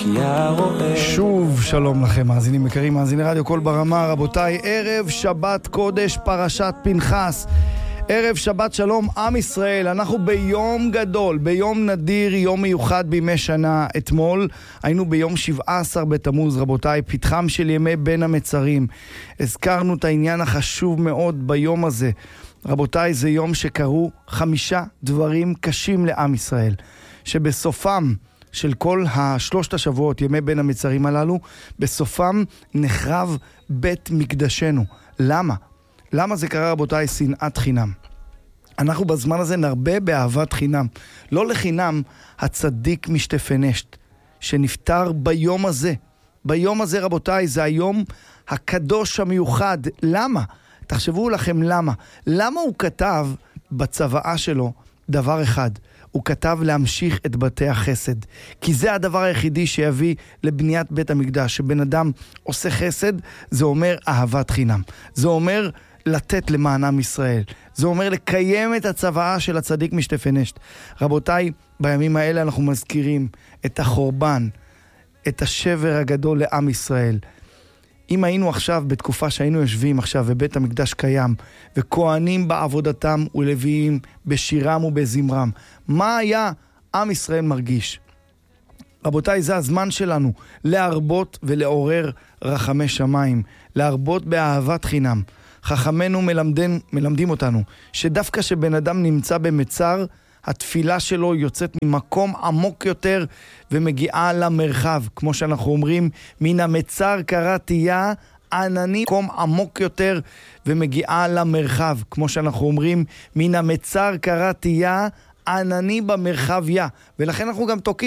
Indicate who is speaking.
Speaker 1: רקיע רואה.
Speaker 2: שוב שלום לכם מאזינים יקרים, מאזיני רדיו קול ברמה. רבותיי, ערב שבת קודש, פרשת פנחס, ערב שבת שלום עם ישראל. אנחנו ביום גדול, ביום נדיר, יום מיוחד בימי שנה. אתמול היינו ביום 17 בתמוז, רבותיי, פתחם של ימי בין המצרים. הזכרנו את העניין החשוב מאוד ביום הזה. רבותיי, זה יום שקרו 5 דברים קשים לעם ישראל, שבסופם של כל השלושת השבועות, ימי בין המצרים הללו, בסופם נחרב בית מקדשנו. למה? למה זה קרה, רבותיי? שנאת חינם. אנחנו בזמן הזה נרבה באהבת חינם. לא לחינם הצדיק משתפנשת, שנפטר ביום הזה. ביום הזה, רבותיי, זה היום הקדוש המיוחד. למה? תחשבו לכם למה. למה הוא כתב בצוואה שלו דבר אחד? הוא כתב להמשיך את בתי החסד. כי זה הדבר היחידי שיביא לבניית בית המקדש. שבן אדם עושה חסד, זה אומר אהבת חינם. זה אומר לתת למען עם ישראל. זה אומר לקיים את הצוואה של הצדיק משתפנשת. רבותיי, בימים האלה אנחנו מזכירים את החורבן, את השבר הגדול לעם ישראל. אם היינו עכשיו בתקופה שהיינו יושבים עכשיו ובית המקדש קיים וכהנים בעבודתם ולוויים בשירם ובזמרם, מה היה עם ישראל מרגיש? רבותיי, זה הזמן שלנו להרבות ולעורר רחמי שמיים, להרבות באהבת חינם. חכמינו מלמדים אותנו שדווקא שבן אדם נמצא במצר, התפילה שלו יוצאת ממקום עמוק יותר ומגיעה למרחב. כמו שאנחנו אומרים, מן המצר קראתיה ענני, מקום עמוק יותר ומגיעה למרחב. כמו שאנחנו אומרים, מן המצר קראתיה ענני במרחב יה. ולכן אנחנו גם תוקעים